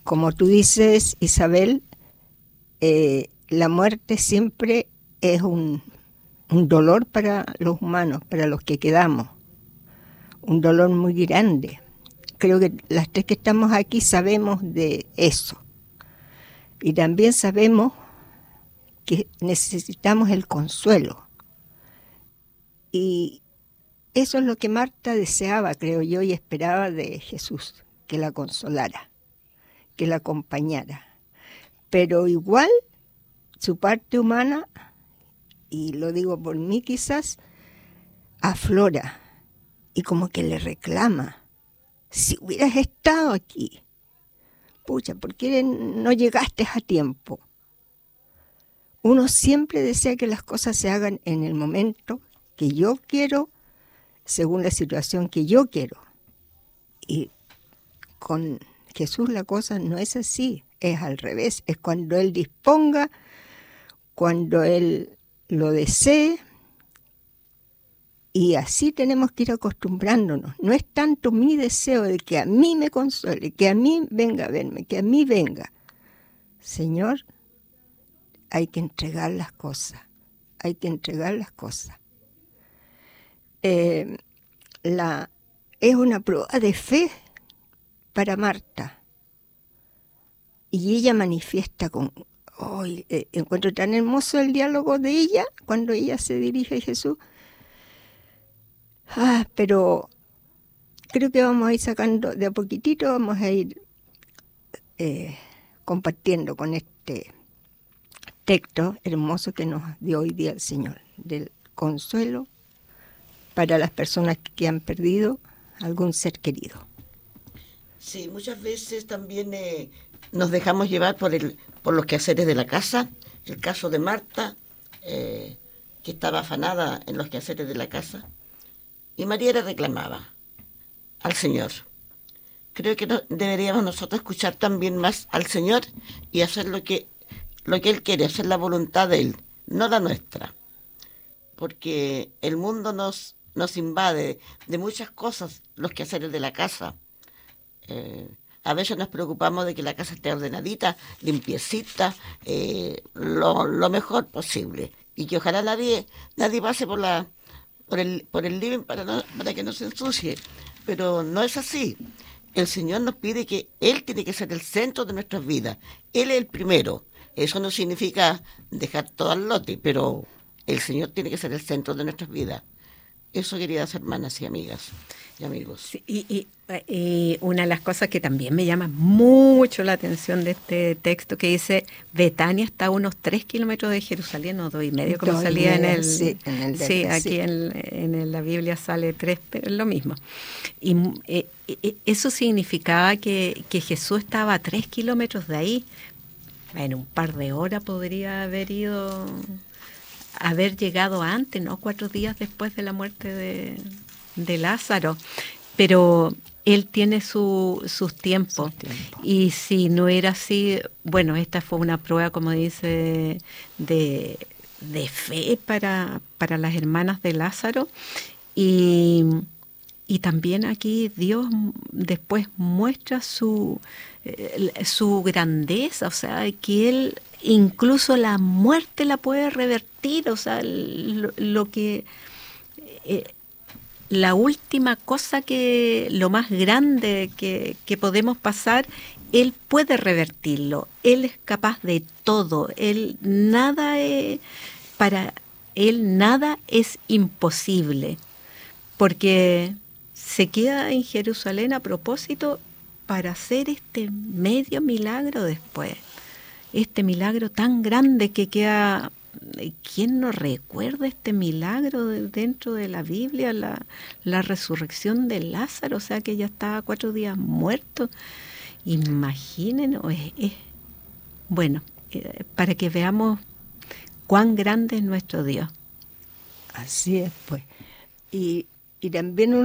como tú dices, Isabel, la muerte siempre es un dolor para los humanos, para los que quedamos, un dolor muy grande. Creo que las tres que estamos aquí sabemos de eso. Y también sabemos que necesitamos el consuelo. Y eso es lo que Marta deseaba, creo yo, y esperaba de Jesús, que la consolara, que la acompañara. Pero igual su parte humana, y lo digo por mí quizás, aflora y como que le reclama. Si hubieras estado aquí, pucha, ¿por qué no llegaste a tiempo? Uno siempre desea que las cosas se hagan en el momento que yo quiero, según la situación que yo quiero. Y con Jesús la cosa no es así, es al revés, es cuando Él disponga, cuando Él lo desee, y así tenemos que ir acostumbrándonos. No es tanto mi deseo de que a mí me consuele, que a mí venga a verme, que a mí venga. Señor, hay que entregar las cosas, hay que entregar las cosas. Es una prueba de fe para Marta. Y ella manifiesta con... encuentro tan hermoso el diálogo de ella cuando ella se dirige a Jesús. Pero creo que vamos a ir sacando de a poquitito, vamos a ir compartiendo con este texto hermoso que nos dio hoy día el Señor, del consuelo para las personas que han perdido algún ser querido. Sí, muchas veces también nos dejamos llevar por los quehaceres de la casa. El caso de Marta, que estaba afanada en los quehaceres de la casa, y María le reclamaba al Señor. Creo que deberíamos nosotros escuchar también más al Señor y hacer lo que Él quiere, hacer la voluntad de Él, no la nuestra. Porque el mundo nos invade de muchas cosas, los quehaceres de la casa. A veces nos preocupamos de que la casa esté ordenadita, limpiecita, lo mejor posible. Y que ojalá nadie pase por el living para que no se ensucie. Pero no es así. El Señor nos pide que Él tiene que ser el centro de nuestras vidas. Él es el primero. Eso no significa dejar todo al lote, pero el Señor tiene que ser el centro de nuestras vidas. Eso, queridas hermanas y amigas y amigos. Sí, y una de las cosas que también me llama mucho la atención de este texto que dice, Betania está a unos 3 kilómetros de Jerusalén, o 2,5, como salía en el... Sí, aquí sí. en la Biblia sale 3, pero es lo mismo. Y eso significaba que Jesús estaba a 3 kilómetros de ahí. En un par de horas podría haber llegado antes, ¿no? 4 días después de la muerte de Lázaro. Pero Él tiene sus tiempos. Y si no era así, bueno, esta fue una prueba, como dice, de fe para las hermanas de Lázaro. Y también aquí Dios después muestra su grandeza, o sea, que Él incluso la muerte la puede revertir, o sea, la última cosa, lo más grande que podemos pasar, Él puede revertirlo. Él es capaz de todo. Para Él nada es imposible, porque se queda en Jerusalén a propósito para hacer este medio milagro después. Este milagro tan grande que queda... ¿Quién no recuerda este milagro dentro de la Biblia? La resurrección de Lázaro, o sea que ya estaba 4 días muerto. Imaginen, bueno, para que veamos cuán grande es nuestro Dios. Así es, pues. Y también uno